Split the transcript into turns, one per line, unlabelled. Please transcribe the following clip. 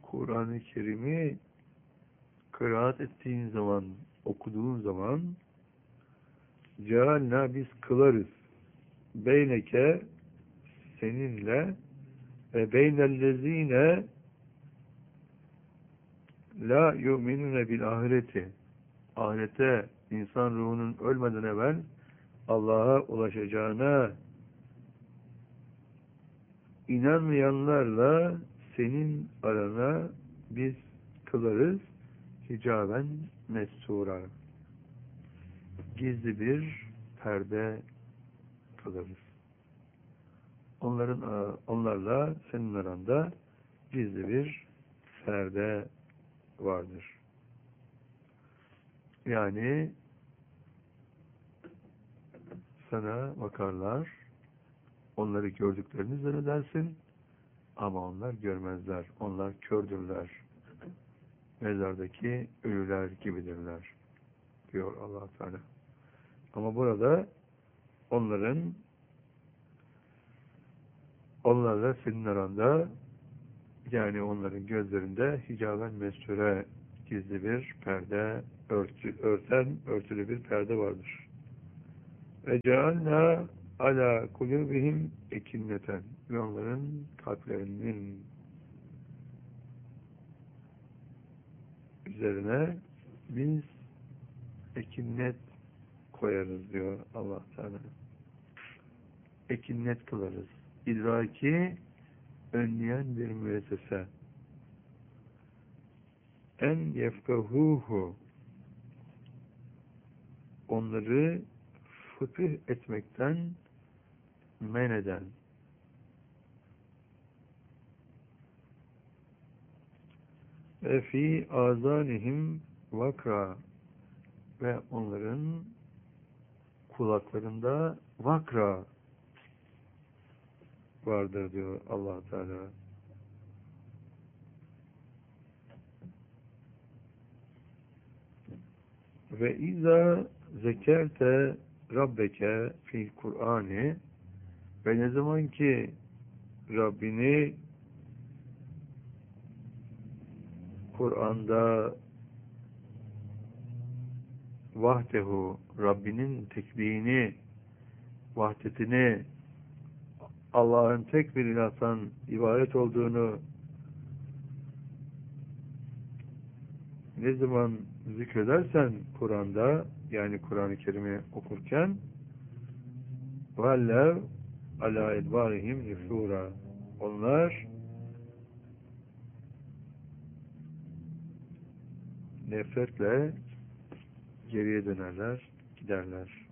Kur'an-ı Kerim'i kıraat ettiğin zaman, okuduğun zaman cealna biz kılarız beyneke seninle ve beynellezine la yu'minune bil ahireti, ahirete insan ruhunun ölmeden evvel Allah'a ulaşacağına inanmayanlarla senin arana biz kılarız hicaben mestura, gizli bir perde kılarız. Onlarla senin aranda gizli bir perde vardır. Yani sana bakarlar, onları gördüklerini zannedersin ama onlar görmezler. Onlar kördürler. Mezardaki ölüler gibidirler diyor Allah Teala. Ama burada onlarla senin aranda, yani onların gözlerinde hicaben mesture, gizli bir perde, örtülü bir perde vardır. Ve cealna ala kulubihim ekinneten, ve onların kalplerinin üzerine biz ekinnet koyarız diyor Allah Teala. Ekinnet kılarız. İdraki önleyen bir müessese. En yefkahuhu, onları fıkıh etmekten men eden, ve fi azanihim vakra, ve onların kulaklarında vakra vardır diyor Allah Teala. Ve izâ zekerte rabbeke fil Kur'ani, ve ne zaman ki Rabbini Kur'an'da vahdehu, Rabbinin tekliğini, vahdetini, Allah'ın tek bir ilahtan ibaret olduğunu ne zaman zikredersen Kur'an'da, yani Kur'an-ı Kerim'i okurken, وَالَّوْ عَلَى اِدْبَارِهِمْ نُفُورًا, onlar nefretle geriye dönerler, giderler.